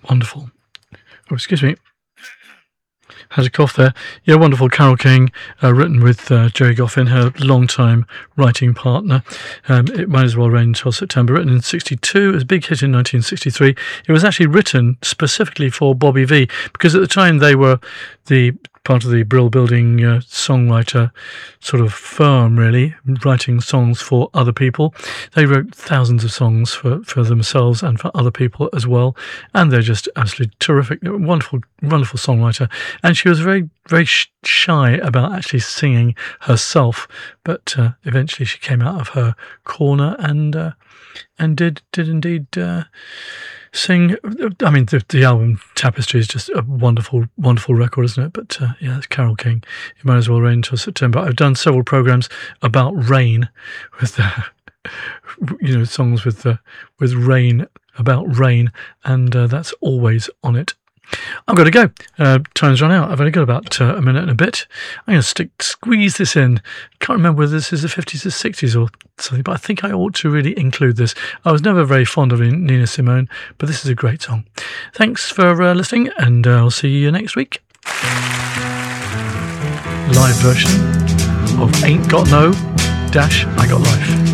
Wonderful. Oh, excuse me. Had a cough there. Yeah, wonderful. Carole King, written with Jerry Goffin, her long-time writing partner. It Might As Well Rain Until September, written in 1962. It was a big hit in 1963. It was actually written specifically for Bobby Vee, because at the time they were the part of the Brill Building songwriter sort of firm, really, writing songs for other people. They wrote thousands of songs for themselves and for other people as well, and they're just absolutely terrific, wonderful songwriter. And she was very, very shy about actually singing herself, but eventually she came out of her corner and did indeed sing. I mean, the album Tapestry is just a wonderful record, isn't it? But yeah, it's Carole King. It Might As Well Rain Until September. I've done several programs about rain, with songs with rain, about rain, and that's always on it. I've got to go. Time's run out. I've only got about a minute and a bit. I'm going to squeeze this in. Can't remember whether this is the 50s or 60s or something, but I think I ought to really include this. I was never very fond of Nina Simone, but this is a great song. Thanks for listening, and I'll see you next week. Live version of Ain't Got No - I Got Life.